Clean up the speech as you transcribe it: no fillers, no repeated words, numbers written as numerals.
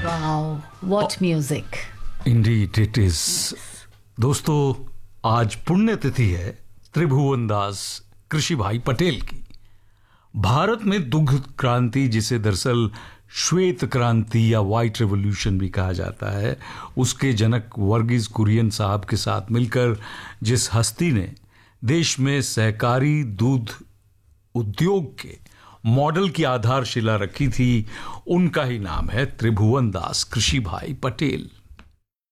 Wow, what music. Indeed it is. दोस्तों, आज पुण्यतिथि है त्रिभुवन दास कृषि भाई पटेल की। भारत में दुग्ध क्रांति, जिसे दरअसल श्वेत क्रांति या व्हाइट रेवोल्यूशन भी कहा जाता है, उसके जनक वर्गीज कुरियन साहब के साथ मिलकर जिस हस्ती ने देश में सहकारी दूध उद्योग के मॉडल की आधारशिला रखी थी, उनका ही नाम है त्रिभुवन दास कृषि भाई पटेल।